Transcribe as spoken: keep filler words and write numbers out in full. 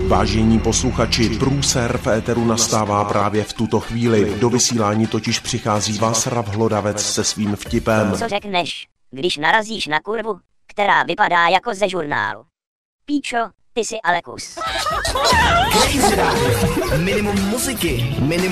Vážení posluchači, průser v éteru nastává právě v tuto chvíli. Do vysílání totiž přichází Václav Hlodavec se svým vtipem. Co řekneš, když narazíš na kurvu, která vypadá jako ze žurnálu? Píčo, ty jsi ale kus. Minimum muziky, minimum